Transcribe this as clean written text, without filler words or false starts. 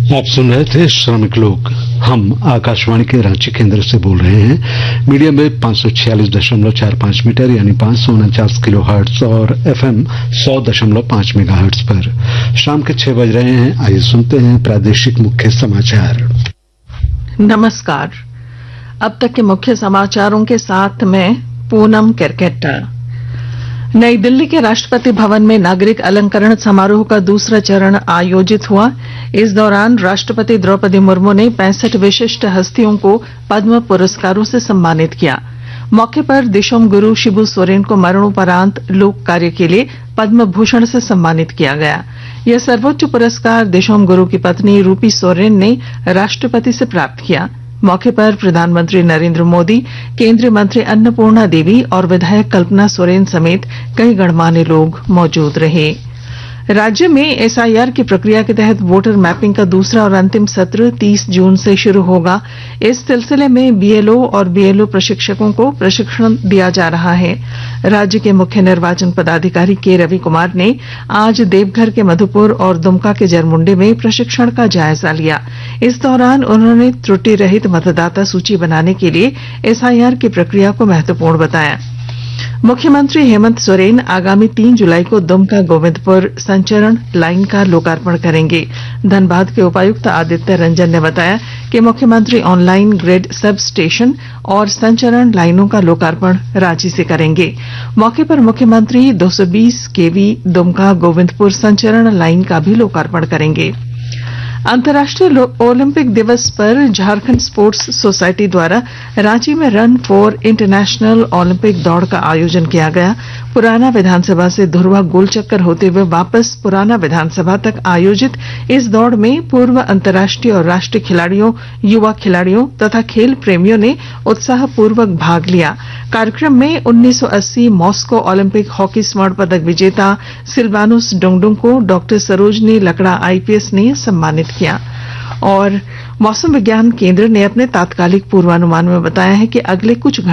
आप सुन रहे थे श्रमिक लोग। हम आकाशवाणी के रांची केंद्र से बोल रहे हैं। मीडियम वेव 546.45 मीटर यानी 549 किलो हर्ट्ज और FM 100.5 मेगाहर्ट्ज पर शाम के 6 बज रहे हैं। आइए सुनते हैं प्रादेशिक मुख्य समाचार। नमस्कार। अब तक के मुख्य समाचारों के साथ मैं पूनम केरकेट्टा। नई दिल्ली के राष्ट्रपति भवन में नागरिक अलंकरण समारोह का दूसरा चरण आयोजित हुआ। इस दौरान राष्ट्रपति द्रौपदी मुर्मू ने 65 विशिष्ट हस्तियों को पद्म पुरस्कारों से सम्मानित किया। मौके पर दिशोम गुरु शिबू सोरेन को मरणोपरांत लोक कार्य के लिए पद्म भूषण से सम्मानित किया गया। यह सर्वोच्च पुरस्कार दिशोम गुरु की पत्नी रूपी सोरेन ने राष्ट्रपति से प्राप्त किया। मौके पर प्रधानमंत्री नरेंद्र मोदी, केंद्रीय मंत्री अन्नपूर्णा देवी और विधायक कल्पना सोरेन समेत कई गणमान्य लोग मौजूद रहे। राज्य में SIR की प्रक्रिया के तहत वोटर मैपिंग का दूसरा और अंतिम सत्र 30 जून से शुरू होगा। इस सिलसिले में BLO और BLO प्रशिक्षकों को प्रशिक्षण दिया जा रहा है। राज्य के मुख्य निर्वाचन पदाधिकारी के रवि कुमार ने आज देवघर के मधुपुर और दुमका के जरमुंडे में प्रशिक्षण का जायजा लिया। इस दौरान उन्होंने त्रुटि रहित मतदाता सूची बनाने के लिए SIR की प्रक्रिया को महत्वपूर्ण बताया। मुख्यमंत्री हेमंत सोरेन आगामी 3 जुलाई को दुमका गोविंदपुर संचरण लाइन का लोकार्पण करेंगे। धनबाद के उपायुक्त आदित्य रंजन ने बताया कि मुख्यमंत्री ऑनलाइन ग्रिड सब स्टेशन और संचरण लाइनों का लोकार्पण रांची से करेंगे। मौके पर मुख्यमंत्री 220 kV दुमका गोविंदपुर संचरण लाइन का भी लोकार्पण करेंगे। अंतर्राष्ट्रीय ओलंपिक दिवस पर झारखंड स्पोर्ट्स सोसाइटी द्वारा रांची में रन फॉर इंटरनेशनल ओलंपिक दौड़ का आयोजन किया गया। पुराना विधानसभा से धुरवा गोल चक्कर होते हुए वापस पुराना विधानसभा तक आयोजित इस दौड़ में पूर्व अंतर्राष्ट्रीय और राष्ट्रीय खिलाड़ियों, युवा खिलाड़ियों तथा खेल प्रेमियों ने उत्साहपूर्वक भाग लिया। कार्यक्रम में 1980 मॉस्को ओलंपिक हॉकी स्वर्ण पदक विजेता सिल्वानुस डुंगडुंग को डॉक्टर सरोजनी लकड़ा IPS ने सम्मानित किया। और मौसम विज्ञान केंद्र ने अपने तात्कालिक पूर्वानुमान में बताया है कि अगले कुछ